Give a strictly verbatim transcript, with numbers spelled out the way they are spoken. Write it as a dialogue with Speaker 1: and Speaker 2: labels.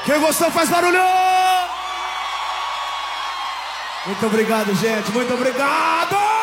Speaker 1: Quem gostou faz barulho! Muito obrigado, gente. Muito obrigado!